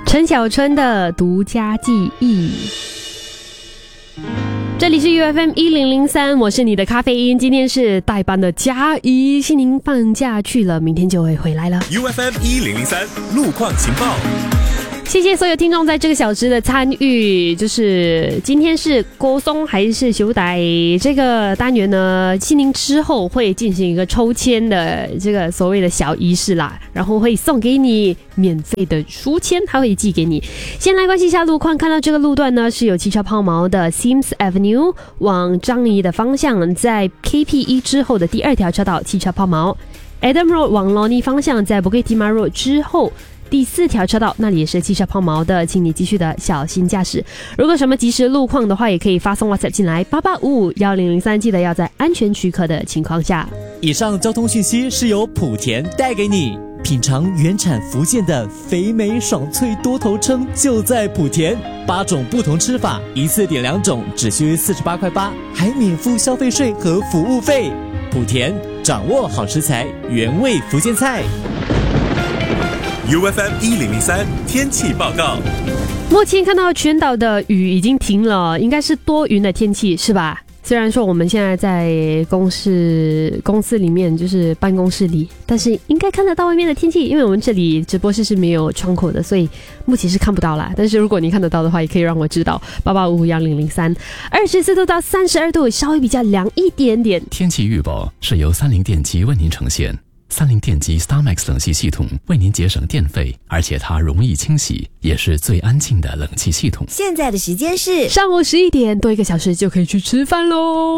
陈小春的独家记忆。这里是 UFM 1003，我是你的咖啡因。今天是代班的嘉怡，心宁放假去了，明天就会回来了。 UFM 1003路况情报。 谢谢所有听众在这个小时的参与。就是今天是歌颂还是修改这个单元呢？心宁之后会进行一个抽签的这个所谓的小仪式啦，然后会送给你免费的书签，他会寄给你。先来关心一下路况，看到这个路段呢是有汽车抛锚的 Sims Avenue 往樟宜的方向，在 KP1 之后的第二条车道汽车抛锚。Adam Road 往 Loni 方向，在 Bukit Timah Road 之后第4条车道，那里也是汽车抛锚的，请你继续的小心驾驶。如果什么及时路况的话，也可以发送 WhatsApp 进来88551003，记得要在安全许可的情况下。 以上交通讯息是由莆田带给你。品尝原产福建的肥美爽脆多头称就在莆田，8种不同吃法，一次点2种，只需48块8，还免付消费税和服务费。莆田掌握好食材，原味福建菜。 UFM 1003天气报告。 目前看到全岛的雨已经停了，应该是多云的天气，是吧？虽然说我们现在在公司里面，就是办公室里，但是应该看得到外面的天气，因为我们这里直播室是没有窗口的，所以目前是看不到啦。但是如果你看得到的话，也可以让我知道。88551003，24度到32度，稍微比较凉一点点。 天气预报是由三菱电机为您呈现。三菱电机 StarMax 冷气系统为您节省电费，而且它容易清洗，也是最安静的冷气系统。 现在的时间是上午11点，多1个小时就可以去吃饭咯。